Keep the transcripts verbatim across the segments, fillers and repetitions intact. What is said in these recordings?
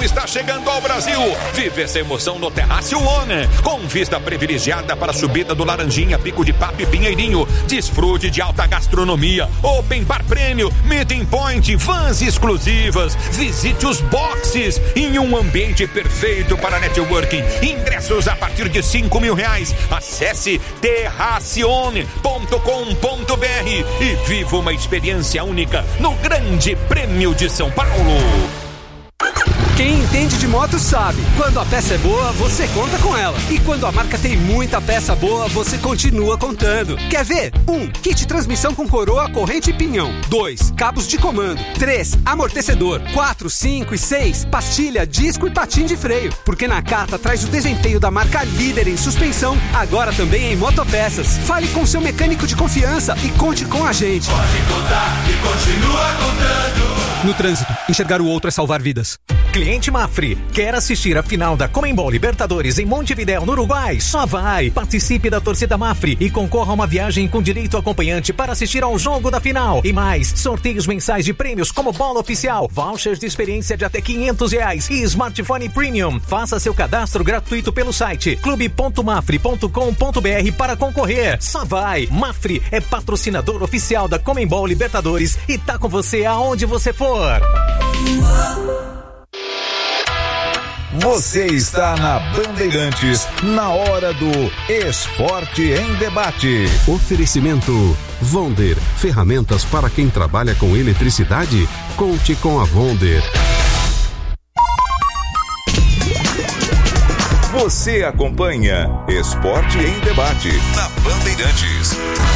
está chegando ao Brasil. Vive essa emoção no Terrace One, com vista privilegiada para a subida do Laranjinha, Pico de Papo e Pinheirinho. Desfrute de alta gastronomia, open bar prêmio, meeting point, vans exclusivas. Visite os boxes em um ambiente perfeito para networking. Ingressos a partir de cinco mil reais. Acesse terracione ponto com ponto br e viva uma experiência única no Grande Prêmio de São Paulo. Quem entende de moto sabe, quando a peça é boa, você conta com ela. E quando a marca tem muita peça boa, você continua contando. Quer ver? um. Kit transmissão com coroa, corrente e pinhão. dois. Cabos de comando. três. Amortecedor. quatro, cinco e seis. Pastilha, disco e patim de freio. Porque Nakata traz o desempenho da marca líder em suspensão, agora também em motopeças. Fale com seu mecânico de confiança e conte com a gente. Pode contar e continua contando. No trânsito, enxergar o outro é salvar vidas. Cliente Mafre, quer assistir a final da Conmebol Libertadores em Montevidéu, no Uruguai? Só vai! Participe da torcida Mafre e concorra a uma viagem com direito acompanhante para assistir ao jogo da final. E mais, sorteios mensais de prêmios como bola oficial, vouchers de experiência de até quinhentos reais e smartphone premium. Faça seu cadastro gratuito pelo site clube ponto mafre ponto com ponto br para concorrer. Só vai! Mafre é patrocinador oficial da Conmebol Libertadores e tá com você aonde você for. Você está na Bandeirantes, na hora do Esporte em Debate. Oferecimento Vonder, ferramentas para quem trabalha com eletricidade? Conte com a Vonder. Você acompanha Esporte em Debate na Bandeirantes.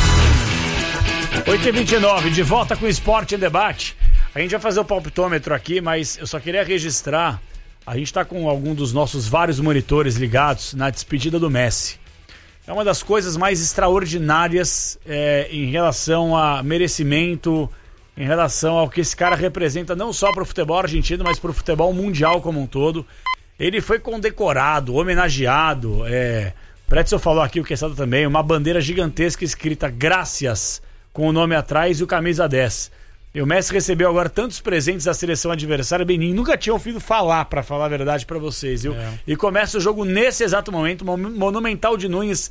oito e vinte e nove, de volta com o Esporte em Debate. A gente vai fazer o palpitômetro aqui, mas eu só queria registrar. A gente está com algum dos nossos vários monitores ligados na despedida do Messi. É uma das coisas mais extraordinárias é, em relação a merecimento, em relação ao que esse cara representa não só para o futebol argentino, mas para o futebol mundial como um todo. Ele foi condecorado, homenageado. É, Pretzel falou aqui, o Quesada também, uma bandeira gigantesca escrita Gracias, com o nome atrás e o camisa dez. E o Messi recebeu agora tantos presentes da seleção adversária, Benin, nunca tinha ouvido falar, pra falar a verdade pra vocês, viu? É. E começa o jogo nesse exato momento, Monumental de Nunes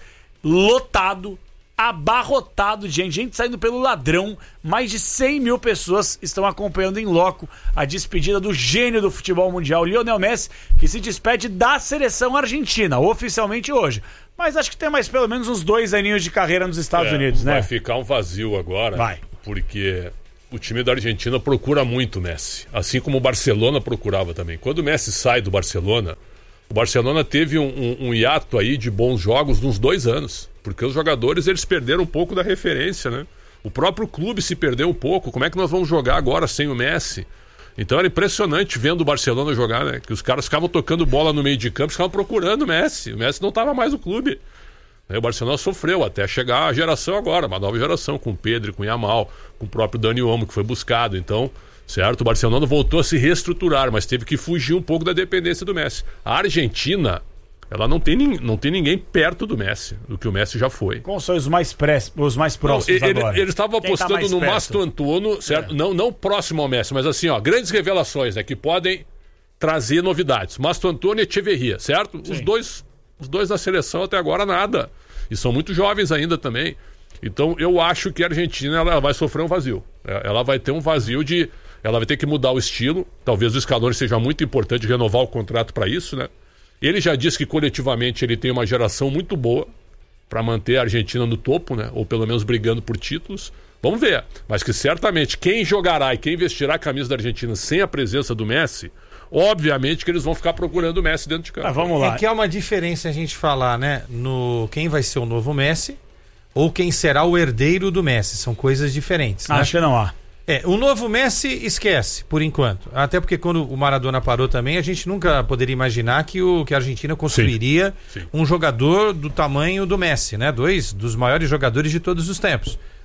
lotado, abarrotado de gente, gente saindo pelo ladrão, mais de cem mil pessoas estão acompanhando em loco a despedida do gênio do futebol mundial, Lionel Messi, que se despede da seleção argentina, oficialmente hoje. Mas acho que tem mais pelo menos uns dois aninhos de carreira nos Estados é, Unidos, né? Vai ficar um vazio agora, vai. Porque o time da Argentina procura muito o Messi, assim como o Barcelona procurava também. Quando o Messi sai do Barcelona, o Barcelona teve um, um, um hiato aí de bons jogos nos dois anos, porque os jogadores eles perderam um pouco da referência, né? O próprio clube se perdeu um pouco. Como é que nós vamos jogar agora sem o Messi? Então era impressionante vendo o Barcelona jogar, né? Que os caras ficavam tocando bola no meio de campo, ficavam procurando o Messi. O Messi não estava mais no clube. Aí o Barcelona sofreu até chegar a geração agora, uma nova geração, com o Pedro, com o Yamal, com o próprio Dani Olmo, que foi buscado. Então, certo, o Barcelona voltou a se reestruturar, mas teve que fugir um pouco da dependência do Messi. A Argentina, ela não tem, não tem ninguém perto do Messi, do que o Messi já foi. Quais são os mais, pré, os mais próximos não, ele, agora? Eles estavam apostando tá no Mastro Antuono, certo? É. Não, não próximo ao Messi, mas assim, ó, grandes revelações, né, que podem trazer novidades. Mastro Antuono e Echeverria, certo? Sim. Os dois... Os dois da seleção até agora nada. E são muito jovens ainda também. Então eu acho que a Argentina ela vai sofrer um vazio. Ela vai ter um vazio de... Ela vai ter que mudar o estilo. Talvez o Scaloni seja muito importante renovar o contrato para isso, né? Ele já disse que coletivamente ele tem uma geração muito boa para manter a Argentina no topo, né? Ou pelo menos brigando por títulos. Vamos ver. Mas que certamente quem jogará e quem vestirá a camisa da Argentina sem a presença do Messi... Obviamente que eles vão ficar procurando o Messi dentro de campo. Ah, vamos lá. É que é uma diferença a gente falar, né? No quem vai ser o novo Messi ou quem será o herdeiro do Messi. São coisas diferentes. Né? Acho que não há. É, o novo Messi esquece, por enquanto. Até porque quando o Maradona parou também, a gente nunca poderia imaginar que, o, que a Argentina construiria sim, sim. um jogador do tamanho do Messi, né? Dois dos maiores jogadores de todos os tempos.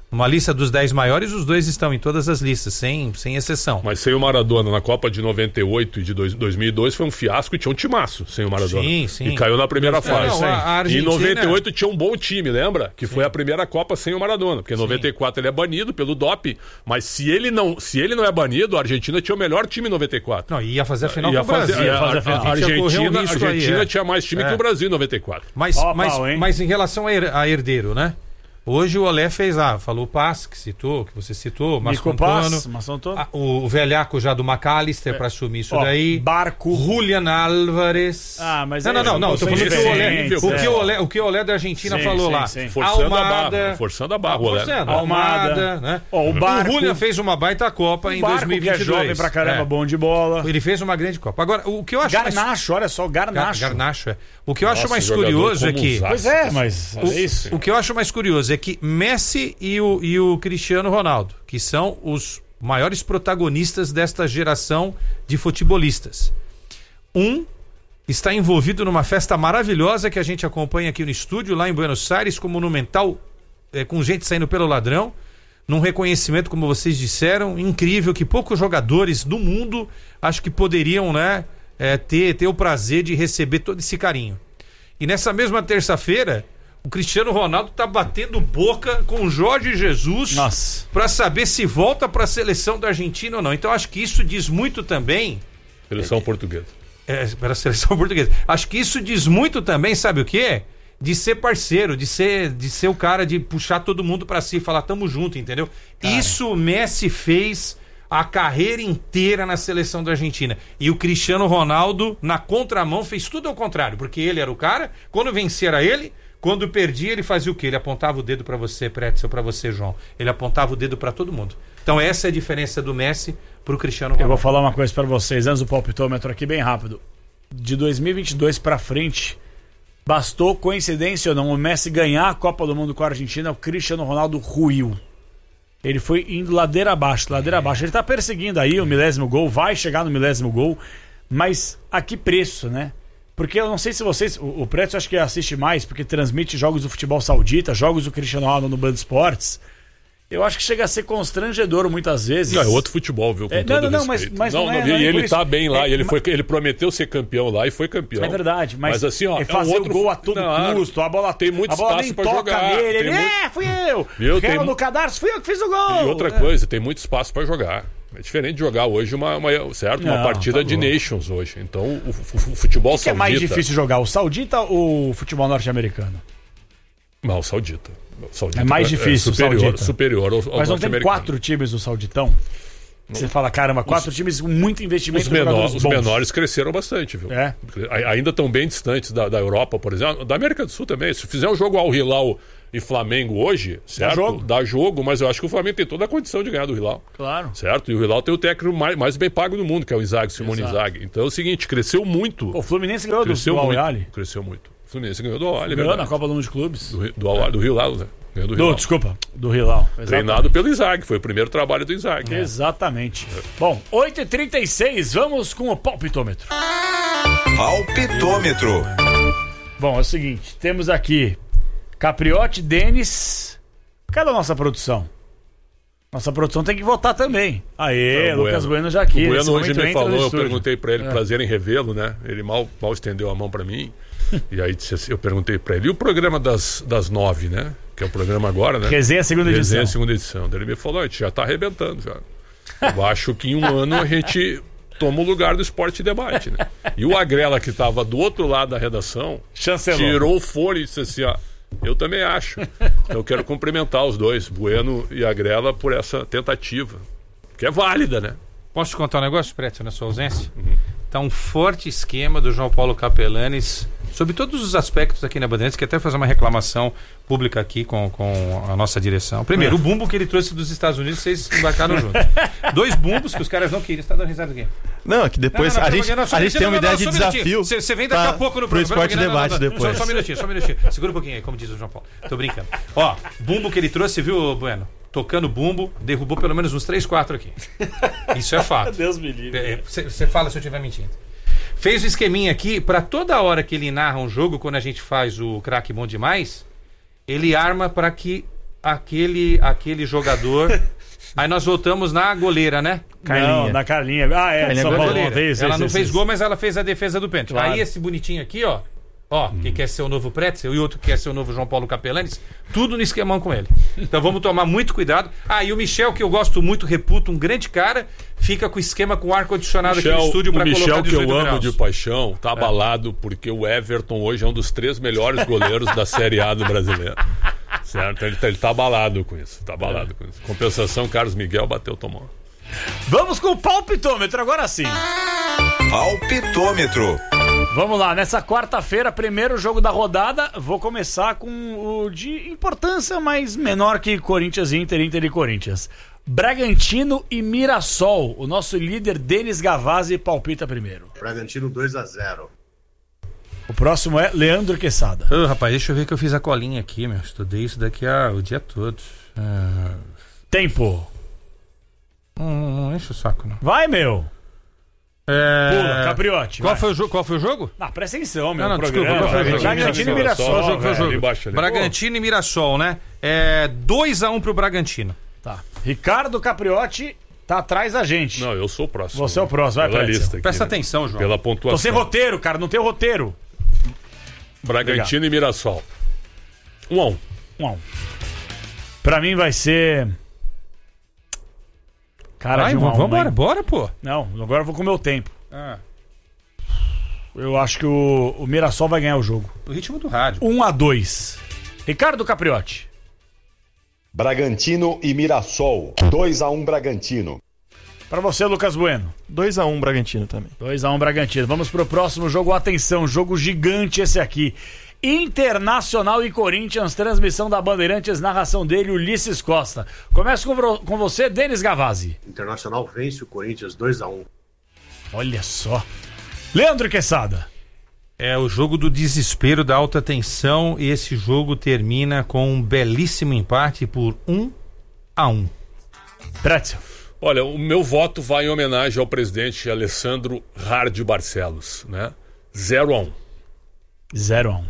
Uma lista dos dez maiores, os dois estão em todas as listas, sem, sem exceção. Mas sem o Maradona na Copa de noventa e oito e de dois mil e dois foi um fiasco e tinha um timaço sem o Maradona. Sim, sim. E caiu na primeira fase. Não, a, a Argentina... E em noventa e oito tinha um bom time, lembra? Que foi sim. a primeira Copa sem o Maradona. Porque em noventa e quatro sim. ele é banido pelo doping, mas se ele, não, se ele não é banido, a Argentina tinha o melhor time em noventa e quatro. Não, ia fazer a final ia com o Brasil. Fazer, ia fazer a, a, a Argentina, um a Argentina aí, é. tinha mais time é. que o Brasil em noventa e quatro. Mas, oh, mas, pau, mas em relação a, her, a herdeiro, né? Hoje o Olé fez lá, falou o Paz, que citou, que você citou, Marco Antônio, o, o velhaco já do McAllister é. para assumir isso Ó, daí. Barco. Julian Álvares. Ah, mas não, não, não, não, eu tô falando que o Olé, o, que o, Olé, o que o Olé da Argentina sim, falou sim, lá. Sim. Forçando Almada, a barra, forçando a barra, Olé. Forçando, Almada, Almada, né? Ó, o, Barco, o Julian fez uma baita Copa o em Barco, dois mil e vinte e dois. Que é jovem pra caramba, é. bom de bola. Ele fez uma grande Copa. Agora, o que eu acho Garnacho, mais... olha só, Garnacho. Gar, Garnacho, é. O que eu Nossa, acho mais curioso é que... Pois é, mas o, é isso. O que eu acho mais curioso é que Messi e o, e o Cristiano Ronaldo, que são os maiores protagonistas desta geração de futebolistas. Um está envolvido numa festa maravilhosa que a gente acompanha aqui no estúdio, lá em Buenos Aires, com Monumental, é, com gente saindo pelo ladrão, num reconhecimento, como vocês disseram, incrível, que poucos jogadores do mundo acho que poderiam, né, é, ter, ter o prazer de receber todo esse carinho. E nessa mesma terça-feira, o Cristiano Ronaldo tá batendo boca com o Jorge Jesus para saber se volta para a seleção da Argentina ou não. Então acho que isso diz muito também... Seleção é, portuguesa. É, para a seleção portuguesa. Acho que isso diz muito também, sabe o quê? De ser parceiro, de ser, de ser o cara de puxar todo mundo para si e falar tamo junto, entendeu? Cara. Isso o Messi fez a carreira inteira na seleção da Argentina. E o Cristiano Ronaldo, na contramão, fez tudo ao contrário, porque ele era o cara, quando vencia era ele, quando perdia ele fazia o quê? Ele apontava o dedo para você, Pretzel, para você, João. Ele apontava o dedo para todo mundo. Então essa é a diferença do Messi pro Cristiano Ronaldo. Eu vou falar uma coisa para vocês, antes do palpitômetro aqui, bem rápido. De dois mil e vinte e dois para frente, bastou, coincidência ou não, o Messi ganhar a Copa do Mundo com a Argentina, o Cristiano Ronaldo ruiu. Ele foi indo ladeira abaixo, ladeira abaixo. Ele tá perseguindo aí o milésimo gol, vai chegar no milésimo gol, mas a que preço, né? Porque eu não sei se vocês... O, o Preto acho que assiste mais, porque transmite jogos do futebol saudita, jogos do Cristiano Ronaldo no Band Esportes. Eu acho que chega a ser constrangedor muitas vezes. Não, é outro futebol, viu? Com é, todo não, não, respeito. mas, mas não, não, não, é, não é, e ele isso. tá bem lá, é, e ele, mas... foi, ele prometeu ser campeão lá e foi campeão. É verdade, mas, mas assim, ó, é fazer é um outro... o gol a todo não, custo, a bola tem muito a bola espaço nem pra toca jogar. nele, ele, muito... é, fui eu. Meu, Real tem... no cadarço, fui eu que fiz o gol. E outra é. coisa, tem muito espaço pra jogar. É diferente de jogar hoje uma, uma, certo? uma não, partida tá de Nations hoje. Então, o, o, o futebol o que saudita... é mais difícil jogar, o saudita ou o futebol norte-americano? Não, o saudita. O saudita é mais difícil é superior, o superior ao, ao Mas não tem quatro times do sauditão? Você fala, caramba, quatro os, times com muito investimento. Os, menor, os menores cresceram bastante, viu? É. Ainda estão bem distantes da, da Europa, por exemplo. Da América do Sul também. Se fizer um jogo ao Hilal e Flamengo hoje, certo? Dá jogo. Dá jogo, mas eu acho que o Flamengo tem toda a condição de ganhar do Hilal. Claro. Certo? E o Hilal tem o técnico mais, mais bem pago do mundo, que é o Inzaghi, Simone Inzaghi. Então é o seguinte, cresceu muito. Pô, o Fluminense ganhou cresceu do, do muito, Al-Ahly. Cresceu muito. O Fluminense ganhou do Al-Ahly. Ganhou na Copa do Mundo de Clubes. Do, do, do Hilal, né? Do, do Desculpa, do Hilal. Treinado pelo Inzaghi, foi o primeiro trabalho do Inzaghi. É. Exatamente. É. Bom, oito e trinta e seis, vamos com o palpitômetro. Palpitômetro. Bom, é o seguinte, temos aqui Capriotti, Denis, cadê a nossa produção? Nossa produção tem que votar também. Aê, é, Lucas Bueno. Bueno já aqui. O Bueno hoje me falou, eu estúdio. perguntei pra ele, é. prazer em revê-lo, né? Ele mal, mal estendeu a mão pra mim. E aí disse assim, eu perguntei pra ele, e o programa das, das nove, né? Que é o programa agora, né? Resenha segunda edição. Resenha segunda edição. Daí ele me falou, a gente já tá arrebentando já. Eu acho que em um ano a gente toma o lugar do Esporte e Debate, né? E o Agrela, que tava do outro lado da redação, chancelou, tirou o fone e disse assim, ó, eu também acho. Então eu quero cumprimentar os dois, Bueno e Agrela, por essa tentativa, que é válida, né? Posso te contar um negócio, Preto, na sua ausência? Uhum. Tá um forte esquema do João Paulo Capelanes sobre todos os aspectos aqui na Bandeirantes, que até fazer uma reclamação pública aqui com, com a nossa direção. Primeiro, é. o bumbo que ele trouxe dos Estados Unidos, vocês embarcaram junto. Dois bumbos que os caras não queriam. Você tá dando risada aqui? Não, é que depois não, não, não, a gente, não, a gente tem uma não, ideia não, de desafio. Você vem daqui pra, a pouco no pro Esporte não, Debate não, não, depois. Só, só um minutinho, só um minutinho. Segura um pouquinho aí, como diz o João Paulo. Tô brincando. Ó, bumbo que ele trouxe, viu, Bueno? Tocando bumbo, derrubou pelo menos uns três, quatro aqui. Isso é fato. Deus me livre. Você é, fala se eu estiver mentindo. Fez o esqueminha aqui, pra toda hora que ele narra um jogo, quando a gente faz o craque bom demais, ele arma pra que aquele, aquele jogador. Aí nós voltamos na goleira, né? Carlinha. Não, na Carlinha. Ah, é, Carlinha, São Paulo. goleira. Isso, ela isso, não isso, fez isso. gol, mas ela fez a defesa do pênalti. Claro. Aí esse bonitinho aqui, ó. Ó, hum. que quer ser o novo Pretzel e outro que quer ser o novo João Paulo Capelanes, tudo no esquemão com ele. Então vamos tomar muito cuidado. Ah, e o Michel, que eu gosto muito, reputo, um grande cara, fica com o esquema com ar-condicionado aqui no estúdio para colocar Michel, dezoito que eu amo graus. de paixão, tá abalado é. porque o Everton hoje é um dos três melhores goleiros da Série A do brasileiro. Certo? Ele tá, ele tá abalado com isso. Tá abalado é. com isso. Compensação, Carlos Miguel bateu, tomou. Vamos com o palpitômetro, agora sim. Palpitômetro. Vamos lá, nessa quarta-feira, primeiro jogo da rodada, vou começar com o de importância, mas menor que Corinthians e Inter, Inter e Corinthians. Bragantino e Mirassol. O nosso líder, Denis Gavazzi, palpita primeiro. Bragantino dois a zero. O próximo é Leandro Quesada. Ô, rapaz, deixa eu ver que eu fiz a colinha aqui, meu. Estudei isso daqui a, o dia todo. Ah... Tempo. Não, não enche o saco, não. Vai, meu. É... Pula, Capriotti. Qual foi, o jogo, qual foi o jogo? Ah, presta atenção, meu. Não, não, programa. desculpa, qual foi o jogo? Bragantino e Mirassol. Qual jogo foi o jogo? Ali embaixo, ali. Bragantino e Mirassol, né? É dois a um pro Bragantino. Tá. Ricardo Capriotti tá atrás da gente. Não, eu sou o próximo. Você é o próximo, vai pela pra lista aqui, Presta né? atenção, João. Pela pontuação. Tô sem roteiro, cara, não tem roteiro. Bragantino Legal. e Mirassol. Um a um. Um a um. Pra mim vai ser... Cara, Vai, de um vamos a um, embora, hein? bora, pô. Não, agora eu vou com o meu tempo. Ah. Eu acho que o, o Mirassol vai ganhar o jogo. O ritmo do rádio. um a dois. Ricardo Capriotti. Bragantino e Mirassol. dois a um Bragantino. Pra você, Lucas Bueno. dois a um Bragantino também. dois a um Bragantino. Vamos pro próximo jogo. Atenção, jogo gigante esse aqui. Internacional e Corinthians, transmissão da Bandeirantes, narração dele, Ulisses Costa. Começo com, com você, Denis Gavazzi. Internacional vence o Corinthians dois a um. Olha só. Leandro Quesada. É o jogo do desespero, da alta tensão, e esse jogo termina com um belíssimo empate por um a um. Pretzel. Olha, o meu voto vai em homenagem ao presidente Alessandro Hardy Barcelos, né? zero a um. zero a um.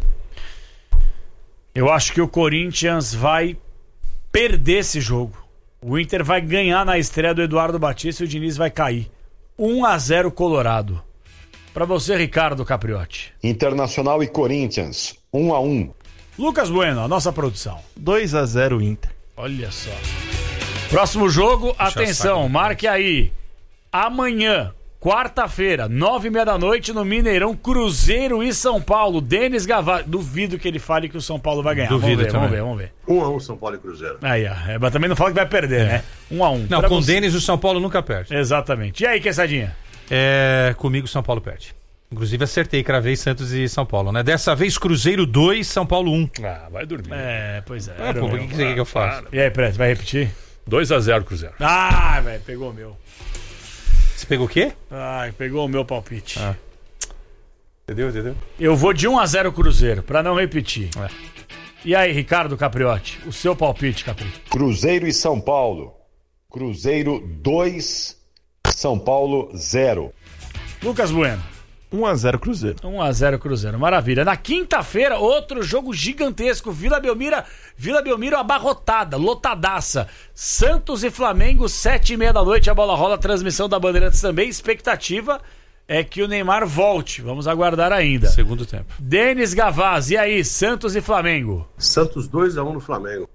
Eu acho que o Corinthians vai perder esse jogo. O Inter vai ganhar na estreia do Eduardo Batista e o Diniz vai cair. um a zero Colorado. Pra você, Ricardo Capriotti. Internacional e Corinthians. um a um. Lucas Bueno, a nossa produção. dois a zero Inter. Olha só. Próximo jogo, atenção, marque aí. Amanhã, quarta-feira, nove e meia da noite, no Mineirão, Cruzeiro e São Paulo. Denis Gavazzi. Duvido que ele fale que o São Paulo vai ganhar. Duvido vamos ver, também. vamos ver, vamos ver. um a um São Paulo e Cruzeiro. Aí, ó. É, mas também não fala que vai perder, é. né? um a um. Não, pra com o você... Denis o São Paulo nunca perde. Exatamente. E aí, Quesadinha? É, comigo São Paulo perde. Inclusive acertei, cravei Santos e São Paulo, né? Dessa vez Cruzeiro dois, São Paulo um. Ah, vai dormir. É, pois é. Ah, pô, o que, que você quer que eu faça? E aí, Preto, vai repetir? dois a zero Cruzeiro. Ah, velho, pegou o meu. Você pegou o quê? Ai, pegou o meu palpite. Ah. Entendeu, entendeu? Eu vou de um a zero Cruzeiro, pra não repetir. É. E aí, Ricardo Capriotti, o seu palpite, Capri? Cruzeiro e São Paulo. Cruzeiro dois, São Paulo zero. Lucas Bueno. um a zero Cruzeiro. um a zero Cruzeiro, maravilha. Na quinta-feira, outro jogo gigantesco. Vila Belmiro, Vila Belmiro abarrotada, lotadaça. Santos e Flamengo, sete e meia da noite, a bola rola, transmissão da Bandeirantes também. Expectativa é que o Neymar volte. Vamos aguardar ainda. Segundo tempo. Denis Gavazzi, e aí, Santos e Flamengo? Santos dois a um no Flamengo.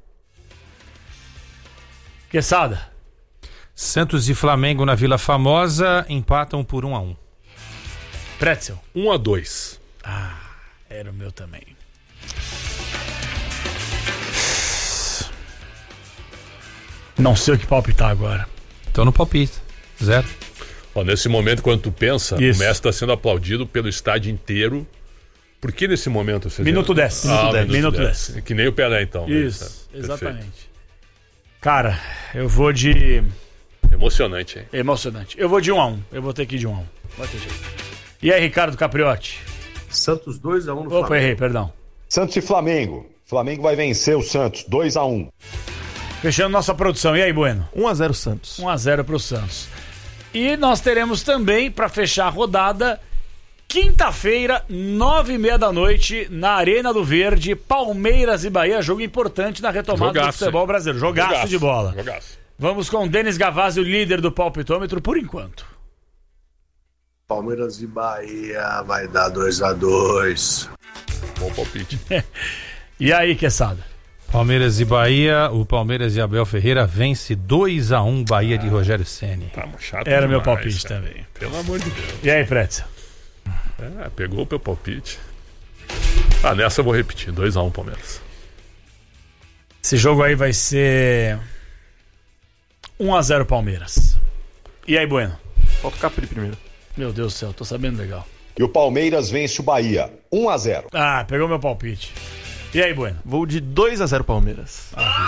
Quesada. Santos e Flamengo na Vila Famosa empatam por um a um. Pretzel. um a dois. Ah, era o meu também. Não sei o que palpitar agora. Então no palpite. Zero. Ó, nesse momento, quando tu pensa, Isso. o Messi está sendo aplaudido pelo estádio inteiro. Por que nesse momento você Minuto dez. Ah, Minuto minuto dez. dez. Que nem o Pelé, então. Isso, né? exatamente. Perfeito. Cara, eu vou de... Emocionante, hein? Emocionante. Eu vou de um a um. Eu vou ter que ir de um a um. Vai ter jeito. E aí, Ricardo Capriotti? Santos dois a um no Opa, Flamengo. errei, perdão. Santos e Flamengo. Flamengo vai vencer o Santos dois a um. Fechando nossa produção. E aí, Bueno? um a zero Santos. um a zero pro Santos. E nós teremos também, para fechar a rodada, Quinta-feira, nove e meia da noite, na Arena do Verde, Palmeiras e Bahia, jogo importante na retomada Jogaço, do futebol brasileiro. Jogaço, Jogaço de bola. Jogaço. Vamos com o Denis Gavazzi, o líder do palpitômetro, por enquanto. Palmeiras e Bahia vai dar dois a dois. Bom palpite. E aí, Quesada? Palmeiras e Bahia, o Palmeiras e Abel Ferreira vence dois a um Bahia de Rogério Ceni. Tá chato Era demais, meu palpite cara. também. Pelo amor de Deus. E aí, Pretzel? É, pegou o meu palpite. Ah, nessa eu vou repetir. dois a um Palmeiras. Esse jogo aí vai ser um a zero Palmeiras. E aí, Bueno? Falta o Capri primeiro. Meu Deus do céu, tô sabendo legal. E o Palmeiras vence o Bahia, um a zero. Ah, pegou meu palpite. E aí, Bueno? Vou de dois a zero Palmeiras.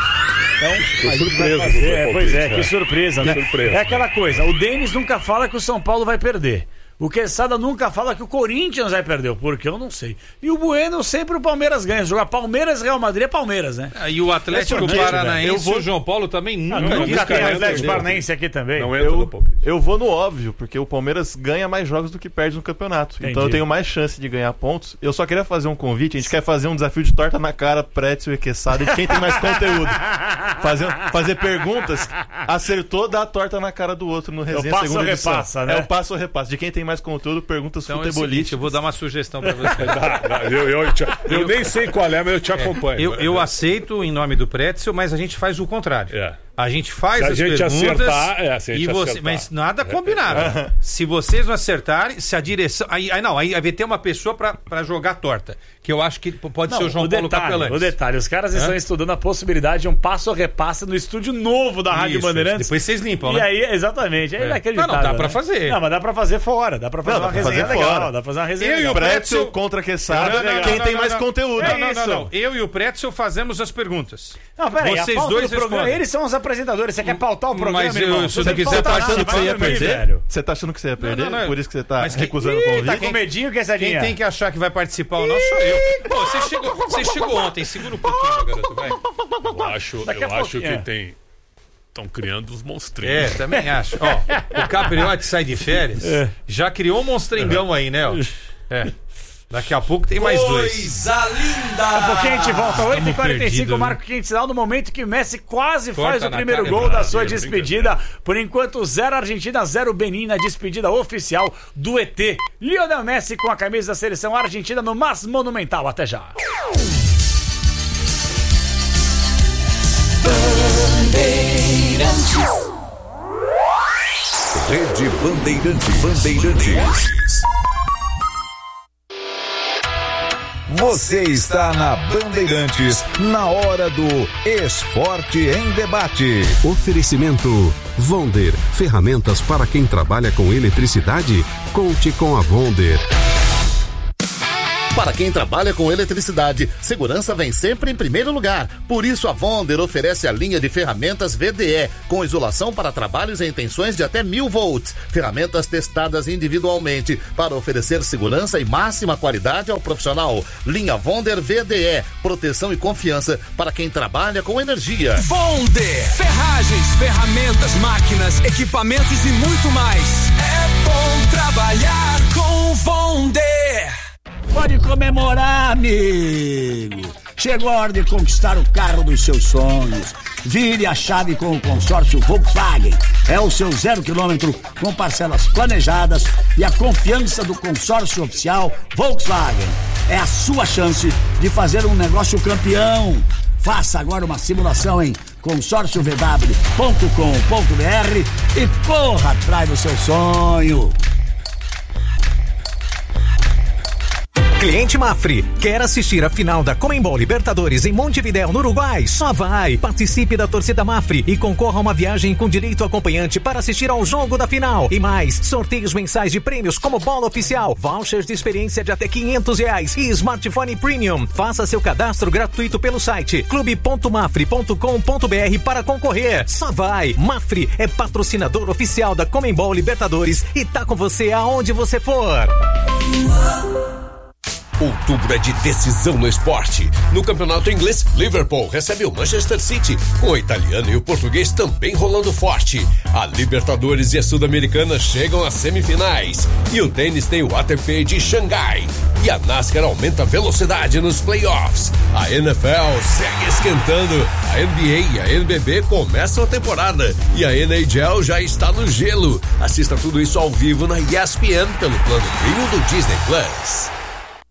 Então, que surpresa. Fazer, é, pois é, que surpresa, né? Que surpresa. É aquela coisa, o Denis nunca fala que o São Paulo vai perder. O Quesada nunca fala que o Corinthians vai perder, porque eu não sei. E o Bueno sempre o Palmeiras ganha. Jogar Palmeiras e Real Madrid é Palmeiras, né? E o Atlético É Paranaense, eu vou... o João Paulo também nunca, Ah, nunca, nunca tem entra, Atlético entendeu? Paranaense aqui também. Não entra Eu, no palpite. eu vou no óbvio, porque o Palmeiras ganha mais jogos do que perde no campeonato. Entendi. Então eu tenho mais chance de ganhar pontos. Eu só queria fazer um convite. A gente quer fazer um desafio de torta na cara, Pretzel e Quesada, de quem tem mais conteúdo. Fazer, fazer perguntas, acertou, dá a torta na cara do outro no resenha Eu passo segunda ou edição. repassa, né? É o passo ou repassa. De quem tem mais conteúdo, perguntas Então é o seguinte, futebolísticas. eu vou dar uma sugestão pra você. Dá, dá, eu, eu, te- eu nem sei qual é, mas eu te acompanho. Eu, eu aceito em nome do Pretzel, mas a gente faz o contrário. É. A gente faz Se a as gente perguntas acertar, é, se a gente e você, acertar. mas nada combinado. Se vocês não acertarem, se a direção, aí, aí não, aí vai ter uma pessoa pra, pra jogar torta, que eu acho que pode Não, ser o João o Paulo detalhe, Capelães. o detalhe, os caras estão estudando a possibilidade de um passo ou repasse no estúdio novo da Rádio Isso, Bandeirantes. depois vocês limpam, E né? aí, exatamente, é, É. inacreditável. Não, não, dá pra né? fazer. Não, mas dá pra fazer fora, dá pra fazer Não, uma dá pra resenha fazer legal, fora. dá pra fazer uma resenha Eu e legal. o Pretzel Pretzel contra Quesada, Não, não, não, quem não, tem não, mais não. conteúdo. É Não, não, isso. não, não. Eu e o Pretzel fazemos as perguntas. Não, peraí, a Vocês pauta dois do programa, respondem. eles são os apresentadores, você quer pautar o programa, Mas eu- irmão? se você Não tem quiser que pautar participar, nada, vai Você ia dormir, perder? velho. Você tá achando que você ia perder? Não, não, não. Por isso que você tá Mas recusando quem- o Ih, convite? tá Com medinho, Quem Quesadinha? tem que achar que vai participar ou não sou eu. Pô, você chegou, você chegou ontem, segura um pouquinho, meu garoto, vai. Eu acho, Daqui a eu acho que pouquinho, é. tem. Estão criando os monstrinhos. É, também acho. Ó, o Capriotti sai de férias, já criou um monstrengão aí, né? Ó. É. Daqui a pouco tem mais dois. Coisa linda! Daqui a pouquinho a gente volta, oito e quarenta e cinco, perdido, marco quente sinal, no momento que o Messi quase Corta faz o na primeiro cara, gol é da brabo, sua é despedida. Por enquanto, zero Argentina, zero Benin na despedida oficial do E T. Lionel Messi com a camisa da seleção argentina no Mas Monumental. Até já. Rede Bandeirantes. Bandeirantes. Você está na Bandeirantes, na hora do Esporte em Debate. Oferecimento Vonder, ferramentas para quem trabalha com eletricidade. Conte com a Vonder. Para quem trabalha com eletricidade, segurança vem sempre em primeiro lugar. Por isso, a Vonder oferece a linha de ferramentas V D E, com isolação para trabalhos em tensões de até mil volts. Ferramentas testadas individualmente para oferecer segurança e máxima qualidade ao profissional. Linha Vonder V D E, proteção e confiança para quem trabalha com energia. Vonder, ferragens, ferramentas, máquinas, equipamentos e muito mais. É bom trabalhar com Vonder. Pode comemorar, amigo. Chegou a hora de conquistar o carro dos seus sonhos. Vire a chave com o consórcio Volkswagen. É o seu zero quilômetro com parcelas planejadas e a confiança do consórcio oficial Volkswagen. É a sua chance de fazer um negócio campeão. Faça agora uma simulação em consórcio v w ponto com ponto b r e corra atrás do seu sonho. Cliente Mafre, quer assistir a final da Conmebol Libertadores em Montevidéu, no Uruguai? Só vai! Participe da torcida Mafre e concorra a uma viagem com direito acompanhante para assistir ao jogo da final. E mais, sorteios mensais de prêmios como bola oficial, vouchers de experiência de até quinhentos reais e smartphone premium. Faça seu cadastro gratuito pelo site clube ponto mafre ponto com ponto b r para concorrer. Só vai! Mafre é patrocinador oficial da Conmebol Libertadores e tá com você aonde você for. Outubro é de decisão no esporte. No campeonato inglês, Liverpool recebe o Manchester City, com o italiano e o português também rolando forte. A Libertadores e a Sul-Americana chegam às semifinais. E o tênis tem o A T P de Xangai. E a NASCAR aumenta a velocidade nos playoffs. A N F L segue esquentando. A N B A e a N B B começam a temporada. E a N H L já está no gelo. Assista tudo isso ao vivo na E S P N pelo plano Premium do Disney Plus.